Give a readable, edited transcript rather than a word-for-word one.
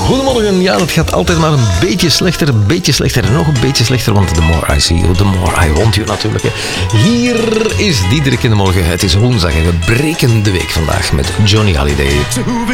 Goedemorgen. Ja, het gaat altijd maar een beetje slechter en nog een beetje slechter, want the more I see you, the more I want you natuurlijk. Hè. Hier is Diederik in de morgen. Het is woensdag en we breken de week vandaag met Johnny Hallyday.